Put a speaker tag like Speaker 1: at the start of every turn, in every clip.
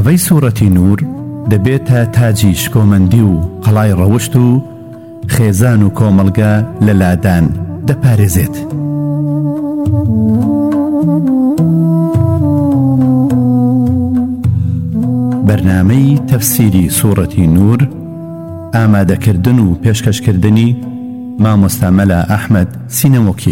Speaker 1: گاڤەی سوورەتی نور دەبێتە تاجی شکۆمەندی و قەڵای ڕەوشت و خێزان و کۆمەڵگە لە لادان دەپارێزێت. بەرنامەی تەفسیری سوورەتی نور، ئامادەکردن و پێشکەشکردنی مامۆستا مەلا ئەحمەد سینەوەکی.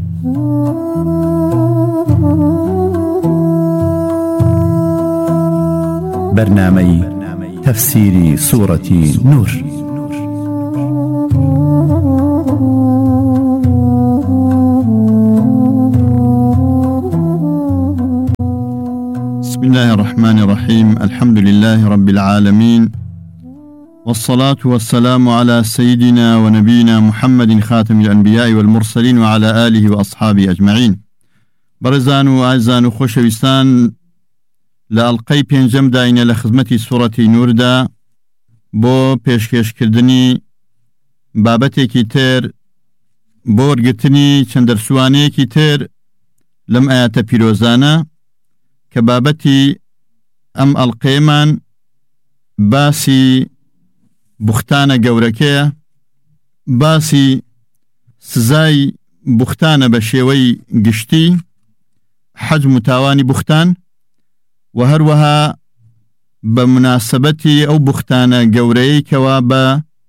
Speaker 1: بەرنامەی تەفسیری سوورەتی نور.
Speaker 2: بسم الله الرحمن الرحيم. الحمد لله رب العالمين، والصلاة والسلام على سيدنا ونبينا محمد خاتم الأنبياء والمرسلين وعلى آله وأصحابه أجمعين. برزان وعزان وخوشويستان، لألقي بينجم داين لخدمتي سورة نور دا بو پیشکش کردنی بابتی کی تر بورگتنی چندرسوانی کی تر لم آیات پیروزانا كبابتي أم القيمان باسي بختانة جوركية، باسي سزاي بختانة بشيوي قشتي حجم تاواني بختان، وهروها بمناسبتي أو بختانة جوري كوابا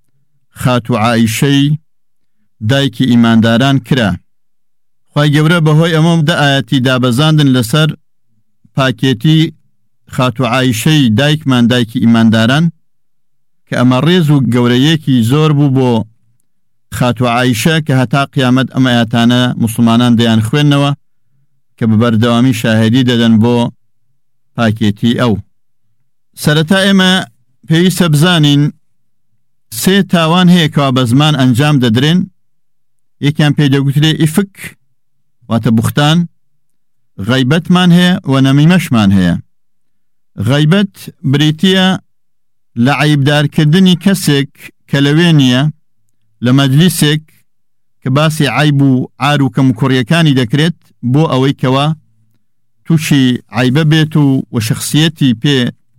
Speaker 2: خاتو عايشي دايكي إيمان داران كرا. خواهي جورا بهوي أمام دا آياتي دابزاندن لسر پاکێتی خاتو عایشەی دایکمان دایکی ئیمانداران کە ئەمە ڕێز و گەورەیەکی زۆر بوو بۆ خاتو عایشە کە هەتا قیامەت ئەمە ئاەتانە موسڵمانان دەیان خوێندنەوە کە بە بەردەوامی شاهێدی دەدەن بۆ پاکێتی ئەو. سەرەتا ئێمە پێویستە بزانین سێ تاوان هەیە کەوا بە زمان ئەنجام دەدرێن. یەکیان پێی دەگوترێ ئیفک واتە بوختان، غیبەتمان هەیە و نەمیمەشمان هەیە. غیبەت بریتیە لە عیبدارکردنی کەسێک کە لەوێ نییە لە مەجلیسێک کە باسی عیب و عار و کەمکوڕیەکانی دەکرێت بۆ ئەوەی کەوا تووشی عیبە بێت و شخصیەتی پێ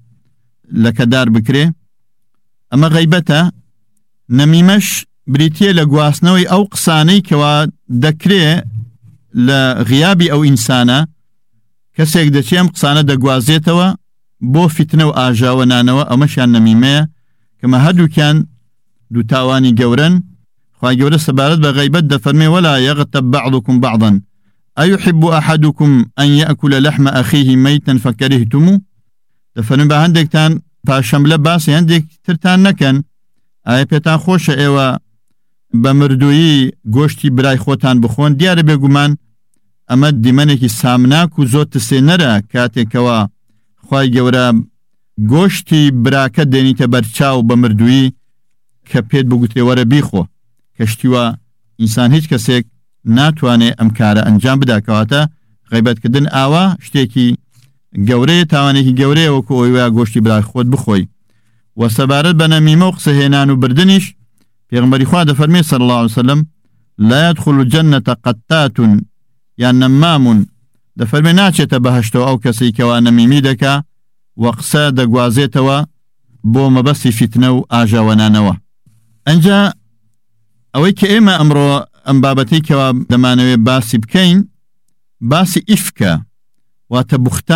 Speaker 2: لەکەدار بکرێ. ئەمە غیبەتە. نەمیمەش بریتیە لە گواستنەوەی ئەو قسانەی کەوا دەکرێ لە غیابی ئەو ئینسانە کەسێک دەچێ ئەم قسانە دەگوازێتەوە بۆ فیتنە و ئاژاوەنانەوە. ئەمەشیان نەمیمەیە کەمە هەردووکیان دوو تاوانی گەورن. خوای گەورە سەبارەت بە غیبەت دەفەرمێ ولا یغتب بعضكم بعضا أيحب أحدكم أن يأكل لحم أخيه ميتا فكرهتموه. دەفەرمێ بە هەندێکتان پاشەملە باسی هەندێک ترتان نەکەن، ئایا پێتان خۆشە ئێوە بە مردویی گۆشتی برای خۆتان بخۆن؟ دیارە بێگومان ئەمە دیمەنێکی سامناک و زۆر تسێنەرە کاتێکەوە خوای گەورە گۆشتی براکە دێنیتە بەرچاو بە مردویی کە پێت بگوترێ وەرە بیخۆ. کەشتیوە ئینسان هیچ کەسێک ناتوانێت ئەم کارە ئەنجام بداکەواتە غیبەتکردن ئاوا شتێکی گەورەیە، تاوانێکی گەورەیە وەکو ئەوەی وایە گۆشتی برای خۆت بخۆی. و سەبارەت بە نەمیمە و قسەهێنان و بردنیش پێغمبەری خوا دەفەرمێ صلی الله علیه وسلم لا يدخل الجنة قتات یان نەمامون، دەفەرمێ ناچێتە بەهەشتەوە ئەو کەسەی کەوا نەمیمی دەکا و قسە دەگوازێتەوە بۆ مەبەستی فیتنە و ئاژاوەنانەوە. ئەنجا ئەوەی کە ئێمە ئەمڕۆ ئەم بابەتەی کەوا دەمانەوێت باسی بکەین باسی ئیفکە، واتە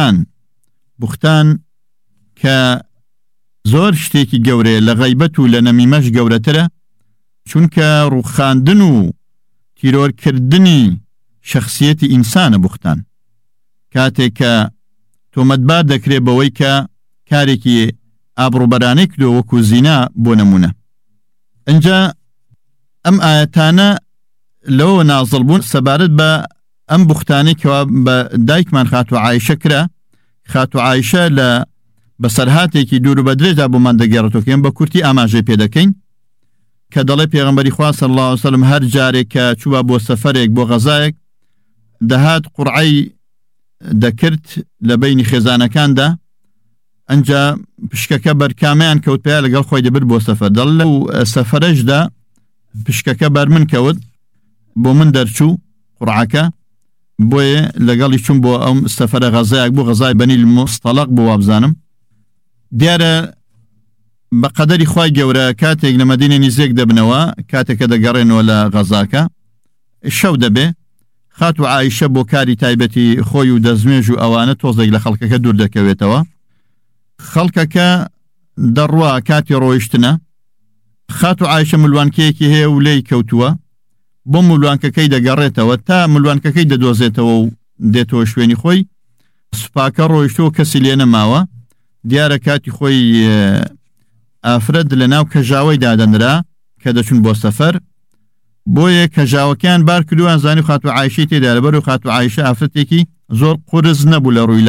Speaker 2: بوختان کە زۆر شتێکی گەورەیە لە غیبەت و لە نەمیمەش گەورەترە، چونکە ڕوخاندن و تیرۆرکردنی شخصیەتی ئینسانە بوختان. کاتێک کە تۆمەتبار دەکرێت بەوەی کە کارێکی ئابڕوبەرانەی کردو وەکو زینا بۆ نەمونە. ئەنجا ئەم ئاەتانە لەوە نازڵ بوون سەبارەت بە ئەم بوختانەی کەوا بە دایکمان خاتو عایشە کرا. خاتو عایشە لە بەسەرهاتێکی دوور بە درێژدا بۆمان دەگەڕێتەوە بە کورتی ئاماژەی پێ دەکەین کە دەڵێ پێغەمبەری خوا صلی الله علیه وسلم هەر جارێک کە چووە بۆ سەفەرێک بۆ غەزایەک دەهات قورعەی دەکرد لە بینی خێزانەکاندا، ئەنجا پشکەکە بەرکامیان کەوت پێیا لەگەڵ خۆی دەبر بۆ سەفەر. دەڵ لەو سەفەرەشدا پشکەکە بەر من کەوت بۆ من دەرچوو قورعەکە بۆیە لەگەڵی چوون بۆ ئەم سەفەرە غەزایەک بۆ غەزای بەنی المستەلق بۆ وابزانم دیارە بە قەدەری خوای گەورە کاتێک لە مەدینە نزیک دەبنەوە کاتێکە دەگەڕێنەوە لە غەزاکە شەو دەبێ خات و عایشە بۆ کاری تایبەتی خۆی و دەزمێژ و ئەوانە تۆزێک لە خەڵکەکە دوور دەکەوێتەوە خەڵکەکە دەڕوا کاتی ڕۆیشتنە خات و عایشە ملوانکەیەکی هەیە و لێی کەوتووە بۆ ملوانکەکەی دەگەڕێتەوە تا ملوانکەکەی دەدۆزێتەوە و دێتەوە شوێنی خۆی سوپاکە ڕۆیشتەوە کەسی لێ نەماوە دیارە کاتی خۆی ئافرەت لە ناو کەژاوەی دادەنرا کە دەچون بۆ سەفەر بۆیە کەژاوەکان بار کردووان زانی خات و عایشەی تێدا لەبەر و خات و عایشە ئافرەتێکی زۆر قورس نەبوو لە ڕووی